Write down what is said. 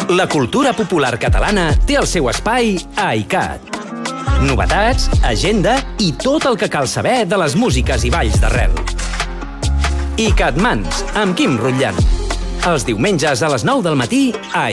La cultura popular catalana té el seu espai a ICAT. Novetats, agenda i tot el que cal saber de les músiques i balls d'arrel. ICAT Mans, amb Quim Rutllant. Els diumenges a les 9 del matí a